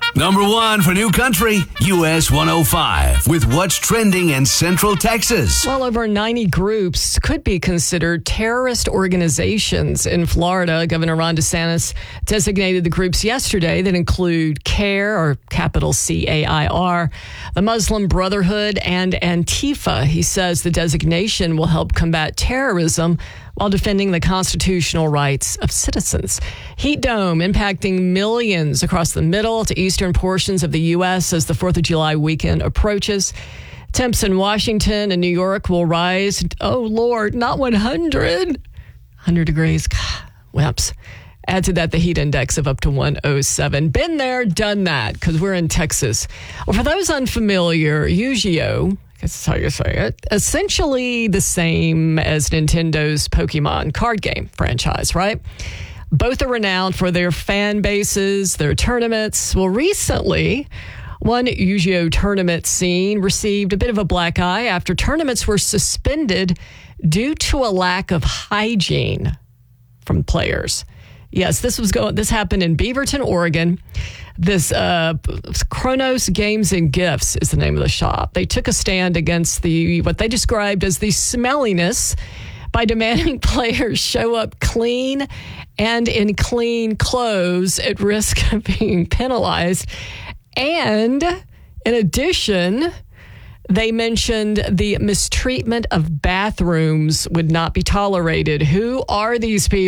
Number 1 for New Country, US 105, with what's trending in Central Texas. Well, over 90 groups could be considered terrorist organizations in Florida. Governor Ron DeSantis designated the groups yesterday that include CAIR, or capital CAIR, the Muslim Brotherhood, and Antifa. He says the designation will help combat terrorism while defending the constitutional rights of citizens. Heat dome impacting millions across the middle to eastern portions of the U.S. as the 4th of July weekend approaches. Temps in Washington and New York will rise, oh Lord, not 100 degrees. Whoops. Add to that the heat index of up to 107. Been there, done that, because we're in Texas. Well, for those unfamiliar, Yu-Gi-Oh! That's how you say it. Essentially the same as Nintendo's Pokemon card game franchise, right? Both are renowned for their fan bases, their tournaments. Well, recently, one Yu-Gi-Oh! Tournament scene received a bit of a black eye after tournaments were suspended due to a lack of hygiene from players. Yes, this happened in Beaverton, Oregon. This Kronos Games and Gifts is the name of the shop. They took a stand against what they described as the smelliness by demanding players show up clean and in clean clothes at risk of being penalized. And in addition, they mentioned the mistreatment of bathrooms would not be tolerated. Who are these people?